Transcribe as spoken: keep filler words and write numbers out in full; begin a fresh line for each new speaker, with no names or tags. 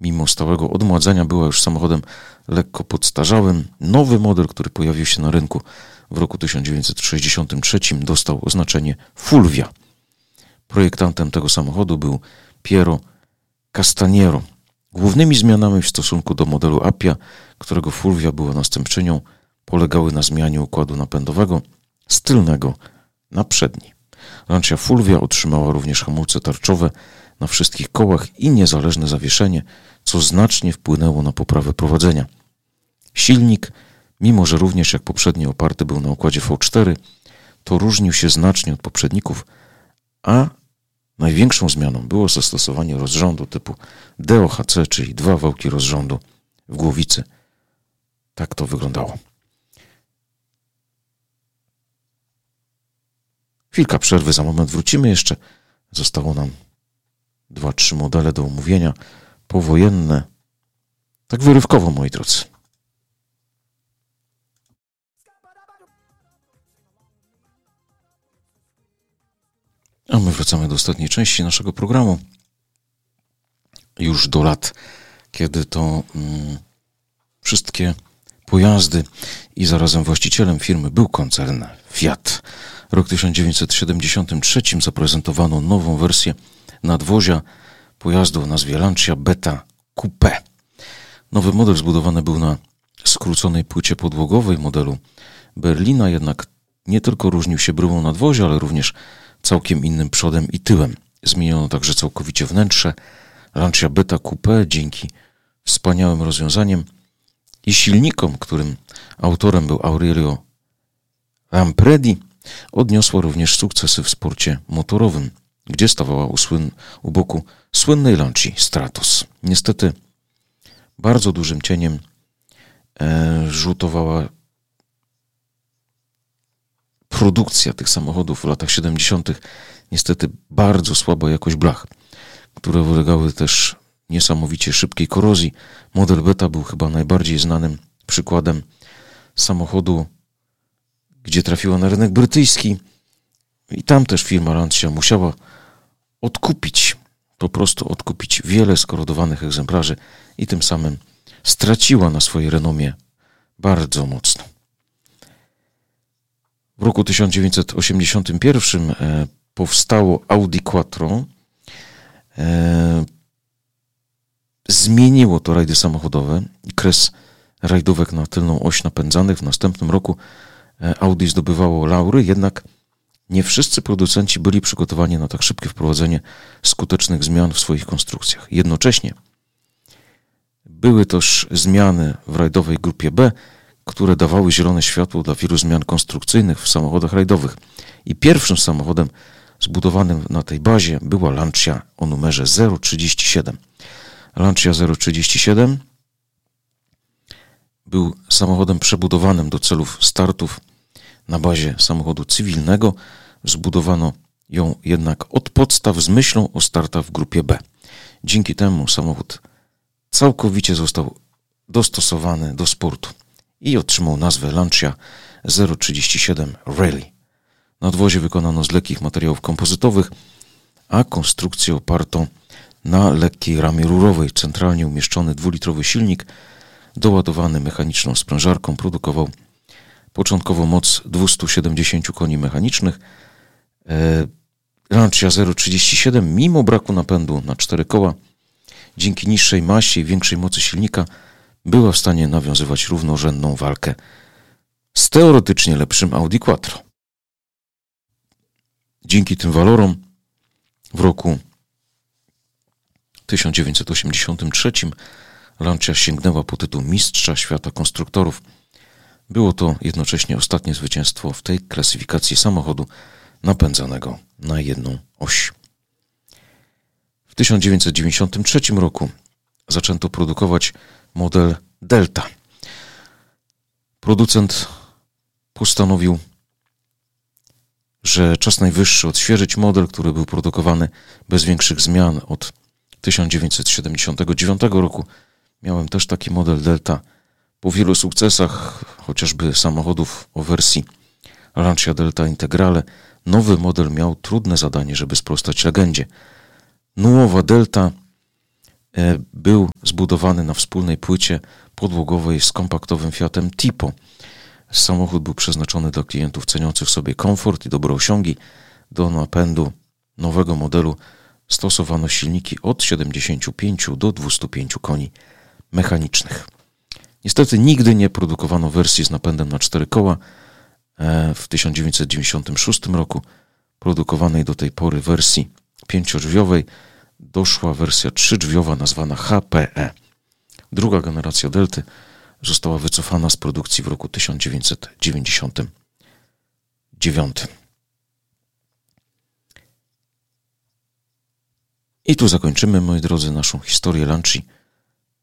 mimo stałego odmładzania była już samochodem lekko podstarzałym. Nowy model, który pojawił się na rynku w roku tysiąc dziewięćset sześćdziesiątym trzecim, dostał oznaczenie Fulvia. Projektantem tego samochodu był Piero Castaniero. Głównymi zmianami w stosunku do modelu Appia, którego Fulvia była następczynią, polegały na zmianie układu napędowego z tylnego na przedni. Lancia Fulvia otrzymała również hamulce tarczowe na wszystkich kołach i niezależne zawieszenie, co znacznie wpłynęło na poprawę prowadzenia. Silnik, mimo że również jak poprzedni oparty był na układzie V cztery, to różnił się znacznie od poprzedników, a największą zmianą było zastosowanie rozrządu typu D O H C, czyli dwa wałki rozrządu w głowicy. Tak to wyglądało. Chwilka przerwy, za moment wrócimy jeszcze. Zostało nam dwa, trzy modele do omówienia. Powojenne. Tak wyrywkowo, moi drodzy. A my wracamy do ostatniej części naszego programu. Już do lat, kiedy to mm, wszystkie pojazdy i zarazem właścicielem firmy był koncern Fiat. Rok tysiąc dziewięćset siedemdziesiątym trzecim zaprezentowano nową wersję nadwozia pojazdu o nazwie Lancia Beta Coupé. Nowy model zbudowany był na skróconej płycie podłogowej modelu Berlina, jednak nie tylko różnił się bryłą nadwozia, ale również całkiem innym przodem i tyłem. Zmieniono także całkowicie wnętrze. Lancia Beta Coupé dzięki wspaniałym rozwiązaniom i silnikom, którym autorem był Aurelio Lampredi, odniosła również sukcesy w sporcie motorowym, gdzie stawała u, słyn, u boku słynnej Lancii Stratos. Niestety bardzo dużym cieniem e, rzutowała produkcja tych samochodów w latach siedemdziesiątych. Niestety bardzo słaba jakość blach, które ulegały też niesamowicie szybkiej korozji. Model Beta był chyba najbardziej znanym przykładem samochodu, gdzie trafiła na rynek brytyjski i tam też firma Lancia musiała odkupić, po prostu odkupić wiele skorodowanych egzemplarzy i tym samym straciła na swojej renomie bardzo mocno. W roku tysiąc dziewięćset osiemdziesiątym pierwszym e, powstało Audi Quattro. E, zmieniło to rajdy samochodowe i kres rajdówek na tylną oś napędzanych. W następnym roku e, Audi zdobywało laury, jednak nie wszyscy producenci byli przygotowani na tak szybkie wprowadzenie skutecznych zmian w swoich konstrukcjach. Jednocześnie były też zmiany w rajdowej grupie B, które dawały zielone światło dla wielu zmian konstrukcyjnych w samochodach rajdowych. I pierwszym samochodem zbudowanym na tej bazie była Lancia o numerze zero trzydzieści siedem. Lancia zero trzydzieści siedem był samochodem przebudowanym do celów startów na bazie samochodu cywilnego. Zbudowano ją jednak od podstaw z myślą o startach w grupie B. Dzięki temu samochód całkowicie został dostosowany do sportu i otrzymał nazwę Lancia zero trzydzieści siedem Rally. Nadwozie wykonano z lekkich materiałów kompozytowych, a konstrukcję oparto na lekkiej ramie rurowej. Centralnie umieszczony dwulitrowy silnik doładowany mechaniczną sprężarką produkował początkowo moc dwieście siedemdziesiąt koni mechanicznych. Lancia zero trzydzieści siedem, mimo braku napędu na cztery koła, dzięki niższej masie i większej mocy silnika, była w stanie nawiązywać równorzędną walkę z teoretycznie lepszym Audi Quattro. Dzięki tym walorom w roku tysiąc dziewięćset osiemdziesiątym trzecim Lancia sięgnęła po tytuł Mistrza Świata Konstruktorów. Było to jednocześnie ostatnie zwycięstwo w tej klasyfikacji samochodu napędzanego na jedną oś. W tysiąc dziewięćset dziewięćdziesiątym trzecim roku zaczęto produkować model Delta. Producent postanowił, że czas najwyższy odświeżyć model, który był produkowany bez większych zmian od tysiąc dziewięćset siedemdziesiątego dziewiątego roku. Miałem też taki model Delta. Po wielu sukcesach, chociażby samochodów o wersji Lancia Delta Integrale, nowy model miał trudne zadanie, żeby sprostać legendzie. Nuowa Delta był zbudowany na wspólnej płycie podłogowej z kompaktowym Fiatem Tipo. Samochód był przeznaczony dla klientów ceniących sobie komfort i dobre osiągi. Do napędu nowego modelu stosowano silniki od siedemdziesięciu pięciu do dwustu pięciu koni mechanicznych. Niestety nigdy nie produkowano wersji z napędem na cztery koła. W tysiąc dziewięćset dziewięćdziesiątym szóstym roku produkowanej do tej pory wersji pięciodrzwiowej doszła wersja trzydrzwiowa nazwana H P E. Druga generacja Delty została wycofana z produkcji w roku tysiąc dziewięćset dziewięćdziesiątym dziewiątym. I tu zakończymy, moi drodzy, naszą historię Lancia